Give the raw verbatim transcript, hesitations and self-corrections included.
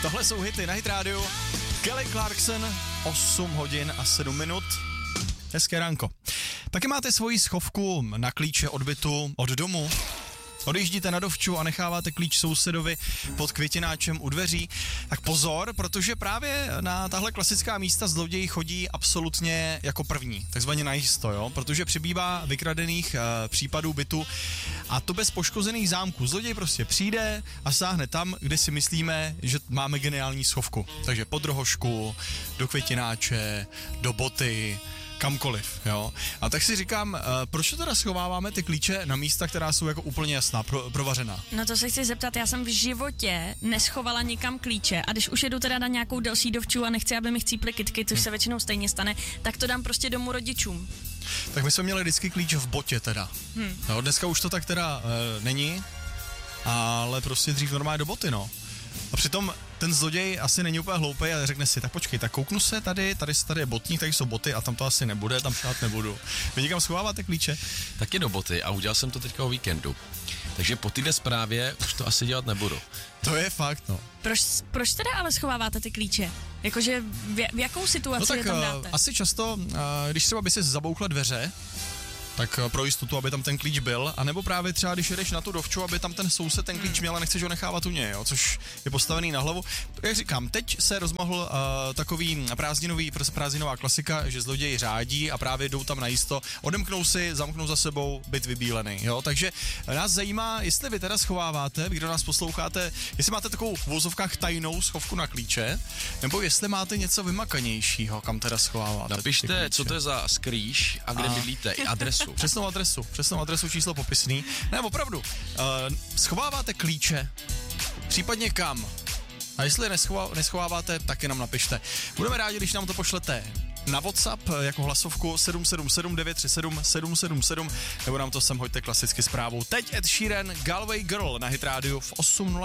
Tohle jsou hity na Hit Radio. Kelly Clarkson, osm hodin a sedm minut. Hezké ránko. Taky máte svoji schovku na klíče od bytu, od domu? Odjíždíte na dovču a necháváte klíč sousedovi pod květináčem u dveří, tak pozor, protože právě na tahle klasická místa zloději chodí absolutně jako první, takzvaně najisto, jo, protože přibývá vykradených uh, případů bytu a to bez poškozených zámků. Zloděj prostě přijde a sáhne tam, kde si myslíme, že máme geniální schovku. Takže pod rohošku, do květináče, do boty, kamkoliv, jo. A tak si říkám, uh, proč teda schováváme ty klíče na místa, která jsou jako úplně jasná, pro, provařená? No to se chci zeptat, já jsem v životě neschovala nikam klíče a když už jedu teda na nějakou delší dovču a nechci, aby mi chcíply kytky, což se většinou stejně stane, tak to dám prostě domů rodičům. Tak my jsme měli vždycky klíč v botě teda. Hmm. No, dneska už to tak teda uh, není, ale prostě dřív normálně do boty, no. A přitom ten zloděj asi není úplně hloupej a řekne si, tak počkej, tak kouknu se tady, tady, tady je botník, tady jsou boty a tam to asi nebude, tam šát nebudu. Vy někam schováváte klíče? Taky do boty a udělal jsem to teďka o víkendu. Takže po týdne zprávě už to asi dělat nebudu. To je fakt, no. Proč, proč teda ale schováváte ty klíče? Jakože v, v jakou situaci no tak, je tam dáte? Asi často, když třeba by si zabouchla dveře, tak pro jistotu, aby tam ten klíč byl, anebo právě třeba, když jedeš na tu dovču, aby tam ten soused ten klíč měl a nechceš ho nechávat u něj, jo, což je postavený na hlavu. Jak říkám, teď se rozmohl uh, takový prázdninový, prázdninová klasika, že zloději řádí a právě jdou tam najisto, odemknou si, zamknou za sebou, byt vybílený, jo, takže nás zajímá, jestli vy teda schováváte, vy, kdo nás posloucháte, jestli máte takovou v vozovkách tajnou schovku na klíče, nebo jestli máte něco vymakanějšího, kam teda schováváte. Napište, co to je za skrýš a kde a... bydlíte, i adresu. Přesnou adresu, přesnou adresu, číslo popisný. Ne, opravdu, uh, schováváte klíče, případně kam? A jestli neschová, neschováváte, taky nám napište. Budeme rádi, když nám to pošlete na WhatsApp jako hlasovku sedm sedm sedm devět tři sedm sedm sedm sedm, nebo nám to sem hoďte klasicky zprávou. Teď Ed Sheeran, Galway Girl na Hit Radio v osm nula